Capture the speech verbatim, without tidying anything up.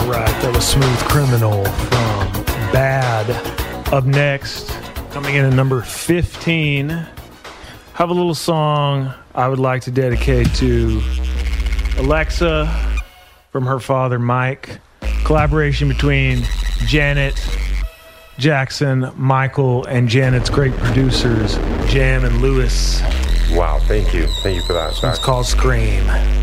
That was Smooth Criminal from Bad. Up next, coming in at number fifteen, have a little song I would like to dedicate to Alexa from her father, Mike. Collaboration between Janet Jackson, Michael, and Janet's great producers, Jam and Lewis. Wow, thank you. Thank you for that. It's called Scream.